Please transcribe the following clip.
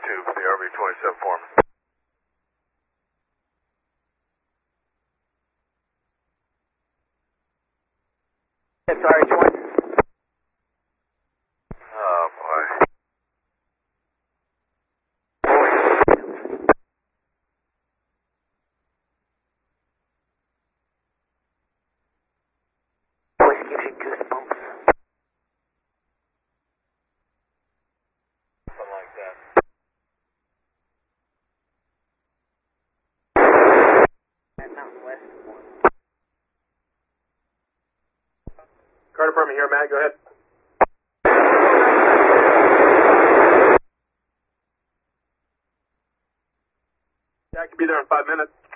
for the RV-27 foreman. Sorry, 20. Oh, boy. Voice gives you goosebumps. Something like that. At Mountain West. Car department here, Matt, go ahead. Yeah, I can be there in 5 minutes.